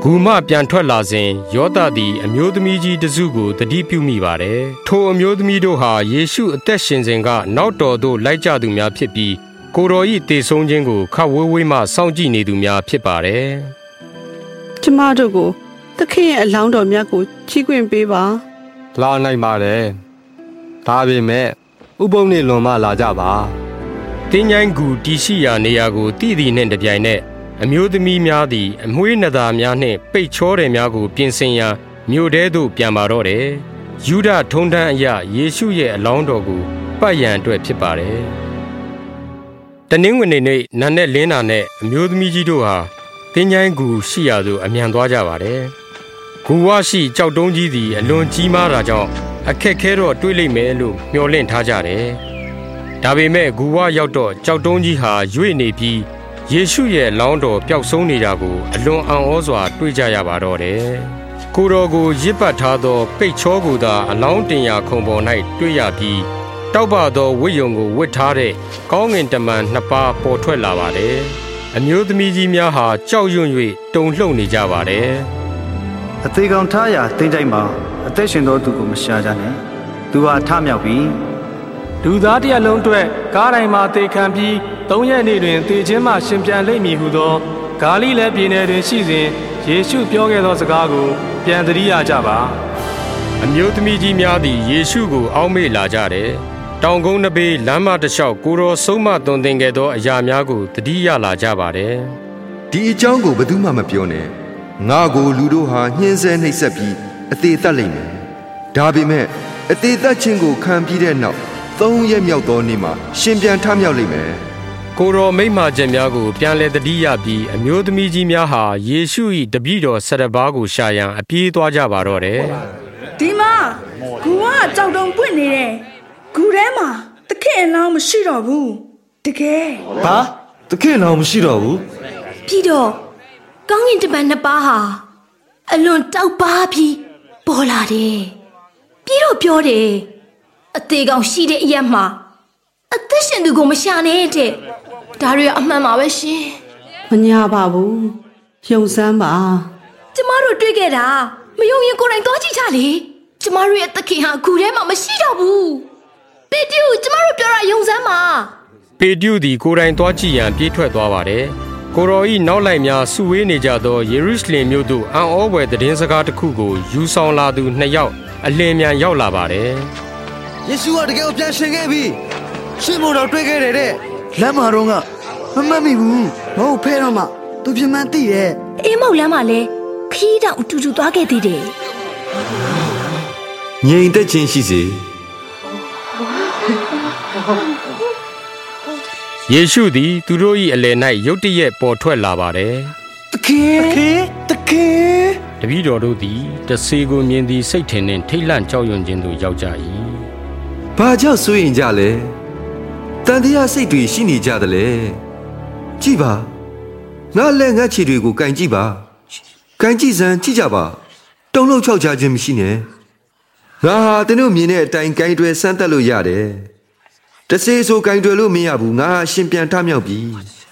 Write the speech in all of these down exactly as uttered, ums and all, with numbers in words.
ဂူမပြန်ထွက်လာစဉ်ယောသသည်အမျိုးသမီးကြီးတစုကိုတတိပြုမိပါတယ်ထိုအမျိုးသမီးတို့ဟာယေရှုအသက်ရှင်စဉ်ကနောက်တော်သို့လိုက်ကြသူများဖြစ်ပြီးကိုတော်၏တေဆုံးခြင်းကိုခပ်ဝေးဝေးမှစောင့်ကြည့်နေသူများဖြစ်ပါတယ်ကျမတို့ကိုသခင်ရဲ့အလောင်းတော်မြတ်ကိုချီးခွင့်ပေးပါလာနိုင်ပါတယ်ဒါပေမဲ့ဥပုံနေလွန်မှလာကြပါတင်းញိုင်းကူတီရှိရာနေရာကိုတည်တည်နှင့်တပြိုင်နက်အမျိုးသမီးများသည်အမွှေးနသာများနှင့်ပိတ်ချောတယ်များကိုပြင်ဆင်ရန်မြို့ထဲသို့ပြန်ပါတော့တယ်ယူဒထုံးတန်းအရယေရှုရဲ့အလောင်းတော်ကိုပတ်ရန်အတွက်ဖြစ်ပါတယ်တနင်္ဂနွေနေ့နံနက်လင်းတာနဲ့အမျိုးသမီးကြီးတို့ဟာတင်းញိုင်းကူရှိရာသို့အမြန်သွားကြပါတယ်ဂူဝရှိကြောက်တုံးကြီးသည်အလွန်ကြီးမားတာကြောင့်အခက်ခဲတော့တွေးလိမ့်မယ်လို့မျှော်လင့်ထားကြတယ်ဒါပေမဲ့ဂူဝရောက်တော့ကြောက်တုံးကြီးဟာရွေ့နေပြီးယေရှုရဲ့လောင်းတော်ပျောက်ဆုံးနေတာကိုအလွန်အံ့ဩစွာတွေ့ကြရပါတော့တယ်ကိုတော်ကိုရစ်ပတ်ထားသောပိတ်ချောကိုသာအလောင်းတင်ရာခုံပေါ်၌တွေ့ရပြီးတောက်ပသောဝိယုံကိုဝတ်ထားတဲ့ကောင်းငင်တမန်နှစ်ပါးပေါ်ထွက်လာပါတယ်အမျိုးသမီးကြီးများဟာကြောက်ရွံ့၍တုန်လှုပ်နေကြပါတယ်အသေးကောင်ထားရာတင်းတိုင်းမှာအသက်ရှင်သောသူကိုမရှာကြနဲ့သူဟာထမြောက်ပြီးလူသားတရလုံးအတွက်ကားတိုင်းမှာတေခံပြီးသုံးရက်နေ့တွင်တေခြင်းမှရှင်ပြန်လိမ့်မည်ဟုသောဂါလိလဲပြည်နယ်တွင်ရှိစဉ်ယေရှုပြောခဲ့သောစကားကိုပြန်သတိရကြပါအမျိုးသမီးကြီးများသည်ယေရှုကိုအောက်မေ့လာကြတယ်တောင်ကုန်းနဘေးလမ်းမတစ်လျှောက်ကိုတော်ဆုံးမသွန်သင်ခဲ့သောအရာများကိုသတိရလာကြပါတယ်ဒီအကြောင်းကိုဘယ်သူမှမပြောနဲ့ငါကိုလူတို့ဟာညှင်းဆဲနှိပ်စက်ပြီးအသေးသက်လိမ့်မယ်ဒါပေမဲ့အသေးသက်ခြင်းကိုခံပြီးတဲ့နောက်သုံးရက်မြောက်သောနေ့မှာရှင်ပြန်ထမြောက်လိမ့်မယ်ကိုတော်မိန့်မာချက်များကိုပြန်လည်သတိရပြီးအမျိုးသမီးကြီးများဟာယေရှု၏တပည့်တော်ဆရဘာကိုရှာရန်အပြေးသွားကြပါတော့တယ်ဒီမှာဂူကကြောက်တုံပွင့်နေတယ်ဂူထဲမှာသခင်အလောင်းမရှိတော့ဘူးတကယ်ဘာသခင်အလောင်းမရှိတော့ဘူးပြီးတော့ကောင်းကင်တမန်နှစ်ပါးဟာအလွန်တောက်ပါပြီးပေါ်လာတယ်ပြီးတော့ပြောတယ်အသေးကောင်ရှိတဲ့အရက်မှာအသက်ရှင်သူကိုမရှာနဲ့တဲ့ဒါတွေအမှန်ပါပဲရှင်မညာပါဘူးယုံစမ်းပါကျမတို့တွေ့ခဲ့တာမယုံရင်ကိုယ်တိုင်သွားကြည့်ကြလေကျမတို့ရဲ့သခင်ဟာဂူထဲမှာမရှိတော့ဘူးပေတရုကျမတို့ပြောတာယုံစမ်းပါပေတရုသည်ကိုယ်တိုင်သွားကြည့်ရန်ပြေးထွက်သွားပါတယ်ကိုတော်၏နောက်လိုက်များစုဝေးနေကြသောယေရုရှလင်မြို့သို့အံ့ဩဖွယ်သတင်းစကားတစ်ခုကိုယူဆောင်လာသူနှစ်ယောက်အလင်းမြန်ရောက်လာပါတယ်ယေရှုကတကယ်ကိုပြန်ရှင်ခဲ့ပြီရှင်မို့တော့တွေ့ခဲ့တယ်တဲ့လမ်းမှာတော့ကမမှတ်မိဘူးမဟုတ်ဖဲတော့မှသူပြမှန်းသိတယ်အေးမောက်လမ်းမှာလဲခီးတောင်အတူတူသွားခဲ့သေးတယ်ငြိမ်သက်ခြင်းရှိစေယေရှုသည်သူတို့၏အလယ်၌ရုတ်တရက်ပေါ်ထွက်လာပါတယ်သခင်သခင်သခင်တပည့်တော်တို့သည်တဆေကိုမြင်သည်စိတ်ထင်နှင့်ထိတ်လန့်ကြောက်ရွံ့ခြင်းသို့ရောက်ကြ၏ဘာကြောင့်စိုးရင်ကြလဲတန်တရားစိတ်တွေရှိနေကြသလဲကြည့်ပါငါလက်ငါခြေတွေကိုကန်ကြည့်ပါကန်ကြည့်စမ်းကြည့်ကြပါတုံ့လောက်ချောက်ကြခြင်းမရှိနဲ့ငါဟာသင်တို့မြင်တဲ့အတိုင်းကန်တွယ်ဆန်းသက်လို့ရတယ်တဆေဆိုကန်တွယ်လို့မရဘူးငါဟာရှင်ပြန်ထမြောက်ပြီ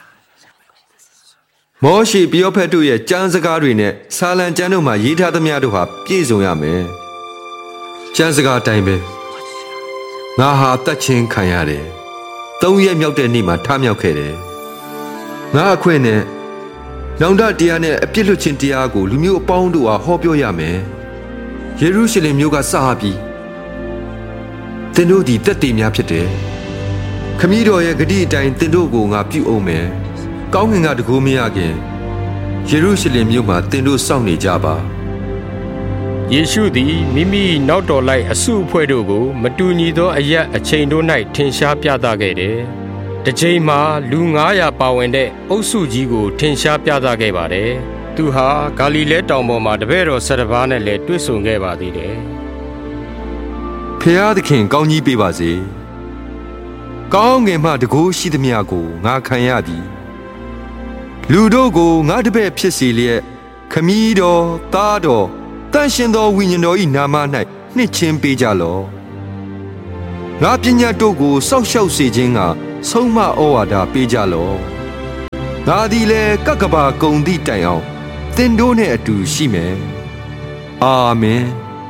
မောရှေပရောဖက်တို့ရဲ့ကျမ်းစကားတွေနဲ့ဆာလံကျမ်းတို့မှာရေးထားသမျှတို့ဟာပြည့်စုံရမယ်ကျမ်းစကားအတိုင်းပဲငါဟာတတ်ချင်းခံရတယ်သုံးရက်မြောက်တဲ့နေ့မှာထမြောက်ခဲ့တယ်ငါအခွင့်နဲ့နောင်တတရားနဲ့အပြစ်လွတ်ခြင်းတရားကိုလူမျိုးအပေါင်းတို့ဟာဟောပြောရမယ်ယေရုရှလင်မြို့ကစပြီးသင်တို့ဒီတက်တည်များဖြစ်တယ်ခမည်းတော်ရဲ့ဂတိအတိုင်းသင်တို့ကိုငါပြုအောင်မယ်ကောင်းငင်ကတကူမရခင်ယေရုရှလင်မြို့မှာသင်တို့စောင့်နေကြပါယေရှုသည်မိမိနောက်တော်လိုက်အစုအဖွဲ့တို့ကိုမတူညီသောအရက်အချိန်တို့၌ထင်ရှားပြသခဲ့တယ်။တစ်ချိန်မှာလူငါးရာပါဝင်တဲ့အုပ်စုကြီးကိုထင်ရှားပြသခဲ့ပါတယ်။သူဟာဂါလိလဲတောင်ပေါ်မှာတပည့်တော်ဆယ်ပါးနဲ့လည်းတွေ့ဆုံခဲ့ပါသေးတယ်။ဖျားသခင်ကောင်းကြီးပေးပါစေ။ကောင်းငင်မှတကူရှိသမျှကိုငါခံရသည်။လူတို့ကိုငါတပည့်ဖြစ်စေလျက်ခမည်းတော်သားတော်တန်ရှင်သောဝိညာဉ်တော်၏နာမ၌နှစ်ချင်းပေးကြလော့ငါပညာတို့ကိုစောက်ရှောက်စေခြင်းကဆုံးမဩဝါဒပေးကြလော့ငါသည်လည်းကကဘာကုံသည့်တိုင်အောင်သင်တို့နှင့်အတူရှိမယ်အာမင်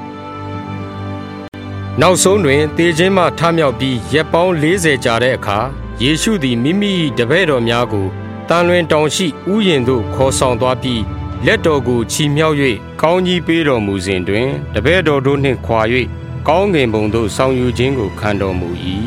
နောက်ဆုံးတွင်သေခြင်းမှထမြောက်ပြီးရက်ပေါင်း၄၀ကြာတဲ့အခါယေရှုသည်မိမိတပည့်တော်များကိုတန်လွင်တောင်ရှိဥယျာဉ်သို့ခေါ်ဆောင်သွားပြီးလက်တော်ကိုချီမြှောက်၍ကောင်းကြီးပေးတော်မူစဉ်တွင်တပည့်တော်တို့နှင့်ခွာ၍ကောင်းကင်ဘုံသို့ဆောင်ယူခြင်းကိုခံတော်မူ၏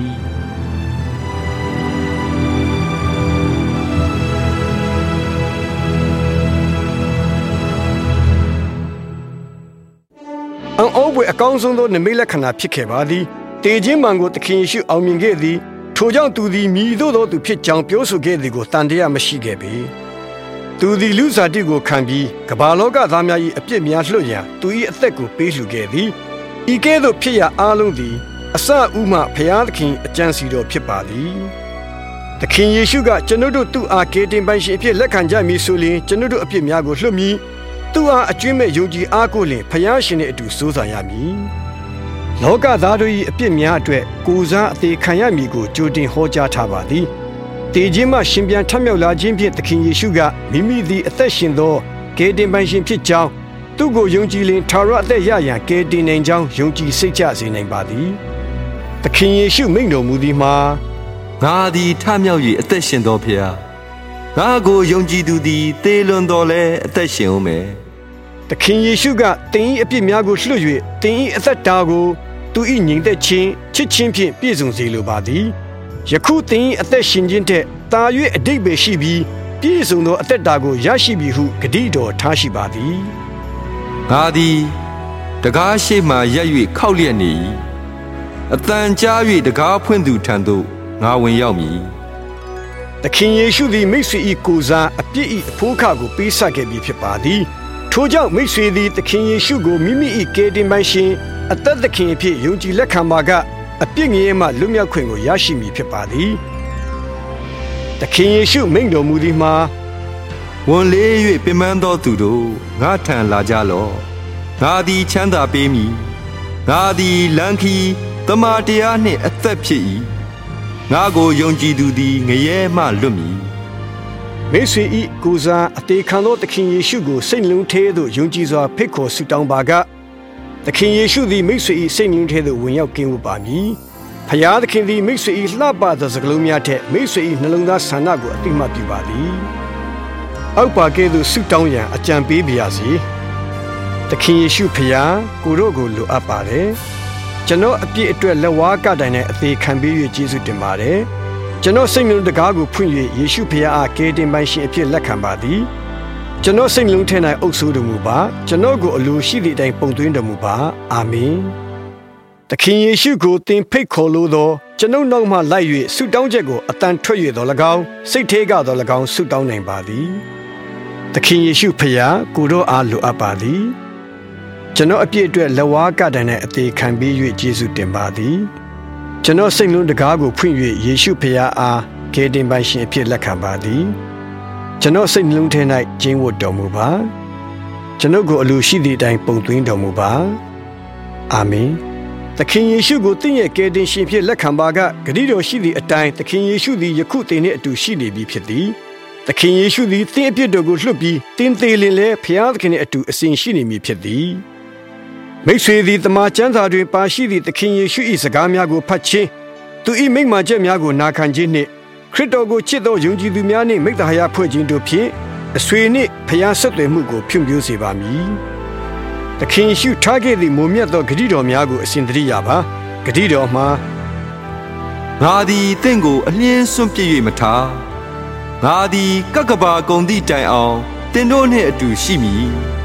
အံ့ဩဖွယ်အကောင်းဆုံးသောနမိတ်လက္ခဏာဖြစ်ခဲ့ပါသည်တေခြင်းမှန်ကိုသခင်ယေရှုအောင်မြင်ခဲ့သည်ထိုကြောင့်သူသည်မြည်သို့သောသူဖြစ်ကြောင်းပြောဆိုခဲ့သည်ကိုတန်တရားမရှိခဲ့ပေသူသည်လူစားတိကိုခံပြီးကမ္ဘာလောကသားများ၏အပြစ်များလွှတ်ရန်သူ၏အသက်ကိုပေးလှူခဲ့သည်ဤကဲ့သို့ဖြစ်ရအားလုံးသည်အစဥမှဖျားသခင်အကြံစီတော်ဖြစ်ပါသည်သခင်ယေရှုကကျွန်ုပ်တို့သူ့အားကယ်တင်ပိုင်ရှင်အဖြစ်လက်ခံကြမည်ဆိုလျှင်ကျွန်ုပ်တို့အပြစ်များကိုလွှတ်မည်သူ့အားအကျွမ်းမဲ့ယုံကြည်အားကိုလျှင်ဖျားရှင်နှင့်အတူစိုးစားရမည်လောကသားတို့၏အပြစ်များအတွက်ကိုယ်စားအသေးခံရမည်ကိုကြိုတင်ဟောကြားထားပါသည်တည်ခြင်းမှရှင်ပြန်ထမြောက်လာခြင်းဖြင့်သခင်ယေရှုကမိမိသည်အသက်ရှင်သောကယ်တင်ပိုင်ရှင်ဖြစ်ကြောင်းသူ့ကိုယုံကြည်လင်ထာဝရအသက်ရရန်ကယ်တင်နိုင်ကြောင်းယုံကြည်စိတ်ချစေနိုင်ပါသည်သခင်ယေရှုမိန့်တော်မူသည်မှာငါသည်ထမြောက်၍အသက်ရှင်သောဖျားငါကိုယုံကြည်သူသည်သေလွန်တော်လဲအသက်ရှင်ဦးမယ်သခင်ယေရှုကသင်၏အပြစ်များကိုလွှတ်၍သင်၏အသက်တာကိုသူ၏ညီသက်ခြင်းချစ်ခြင်းဖြင့်ပြည့်စုံစေလိုပါသည်ယခုသင်၏အသက်ရှင်ခြင်းထက်သာ၍အဓိပ္ပာယ်ရှိပြီးပြည့်စုံသောအသက်တာကိုရရှိပြီဟုဂတိတော်ထားရှိပါသည်ငါသည်တကားရှိမှရက်၍ခောက်လျက်နေ၏အတန်ကြား၍တကားဖွင့်သူထံသို့ငါဝင်ရောက်မည်သခင်ယေရှုသည်မိတ်ဆွေ၏ကိုယ်စားအပြစ်၏အဖို့ခကိုပေးဆပ်ခဲ့ပြီးဖြစ်ပါသည်ထိုကြောင့်မိတ်ဆွေသည်သခင်ယေရှုကိုမိမိ၏ကယ်တင်ပိုင်ရှင်အသက်သခင်အဖြစ်ယုံကြည်လက်ခံပါကအပြစ်ငြိမ်းမှလွတ်မြောက်ခွင့်ကိုရရှိမည်ဖြစ်ပါသည်သခင်ယေရှုမိန့်တော်မူသည်မှာဝန်လေး၍ပင်ပန်းသောသူတို့ငါထံလာကြလော့ငါသည်ချမ်းသာပေးမည်ငါသည်လမ်းခီးတမန်တရားနှင့်အသက်ဖြစ်၏ငါကိုယုံကြည်သူသည်ငရဲမှလွတ်မည်မိတ်ဆွေ၏ကိုယ်စားအသေးခံသောသခင်ယေရှုကိုစိတ်လုံးထဲသို့ယုံကြည်စွာဖိတ်ခေါ်ဆုတောင်းပါကသခင်ယေရှုသည်မိတ်ဆွေ၏စိတ်လုံးထဲသို့ဝင်ရောက်ကင်းဝတ်ပါမည်ဖျားသခင်သည်မိတ်ဆွေ၏လှပသောစကားလုံးများထက်မိတ်ဆွေ၏နှလုံးသားဆန္ဒကိုအတိမတ်ပြုပါသည်အောက်ပါကဲ့သို့ဆုတောင်းရန်အကြံပေးပါရစေသခင်ယေရှုဖျားကိုတို့ကိုလိုအပ်ပါတယ်ကျွန်တော်အပြစ်အတွက်လက်ဝါးကတိုင်နဲ့အသေးခံပေး၍ကျေးဇူးတင်ပါတယ်ကျွန်တော်စိတ်နှလုံးတကားကိုဖွင့်၍ယေရှုဖျားအားကယ်တင်ပိုင်ရှင်အဖြစ်လက်ခံပါသည်ကျွန်တော်စိတ်နှလုံးထဲ၌အုပ်စိုးတော်မူပါကျွန်တော်ကိုအလိုရှိသည့်အတိုင်းပုံသွင်းတော်မူပါအာမင်သခင်ယေရှုကိုသင်ဖိတ်ခေါ်လို့သောကျွန်ုပ်နောက်မှလိုက်၍ဆုတောင်းချက်ကိုအတန်ထွက်၍တော်၎င်းစိတ်ထဲကတော်၎င်းဆုတောင်းနိုင်ပါသည်သခင်ယေရှုဖျားကိုတော့အားလိုအပ်ပါသည်ကျွန်တော်အပြစ်အတွက်လက်ဝါးကတိုင်နဲ့အသေးခံပေး၍ယေရှုတင်ပါသည်ကျွန်တော်စိတ်လုံးတကားကိုဖွင့်၍ယေရှုဖျားအားကယ်တင်ပိုင်ရှင်အဖြစ်လက်ခံပါသည်ကျွန်တော်စိတ်နှလုံးထဲ၌ကျင်းဝတ်တော်မူပါကျွန်ုပ်ကိုအလိုရှိသည့်အတိုင်းပုံသွင်းတော်မူပါအာမင်သခင်ယေရှုကိုသင်ရဲ့ကယ်တင်ရှင်ဖြစ်လက်ခံပါကဂရုတော်ရှိသည့်အတိုင်းသခင်ယေရှုသည်ယခုသင်နှင့်အတူရှိနေပြီဖြစ်သည်သခင်ယေရှုသည်သင်အပြစ်တော်ကိုလွှတ်ပြီးသင်သေးလင်လဲဖျားသခင်နှင့်အတူအစဉ်ရှိနေမည်ဖြစ်သည်မိတ်ဆွေသည်တမန်ကျမ်းစာတွင်ပါရှိသည့်သခင်ယေရှု၏စကားများကိုဖတ်ခြင်းသူ၏မိန့်မာချက်များကိုနာခံခြင်းနှင့်ခရစ်တော်ကိုချစ်သောယုံကြည်သူများနှင့်မိတ္တဟာယဖွဲ့ခြင်းတို့ဖြင့်အဆွေနှင့်ဖျားဆက်သွယ်မှုကိုဖြန့်ဖြိုးစေပါမည်။သခင်ယေရှုထားခဲ့သည့်မုံမြတ်သောဂရုတော်များကိုအစဉ်သတိရပါ။ဂရုတော်မှာငါသည်တင့်ကိုအလင်းစွန့်ပစ်၍မထားငါသည်ကကဘာကုံသည့်တိုင်အောင်တင်တို့နှင့်အတူရှိမည်